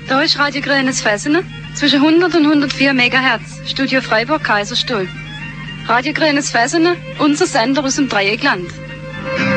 Da ist Radio Grünes Fessenau zwischen 100 und 104 Megahertz, Studio Freiburg, Kaiserstuhl. Radio Grünes Fessenau, unser Sender aus dem Dreieckland.